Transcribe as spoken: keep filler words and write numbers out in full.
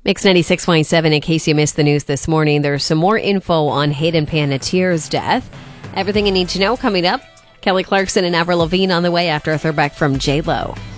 Mix ninety-six point seven, in case you missed the news this morning, there's some more info on Hayden Panettiere's death. Everything you need to know coming up. Kelly Clarkson and Avril Lavigne on the way after a throwback from J Lo.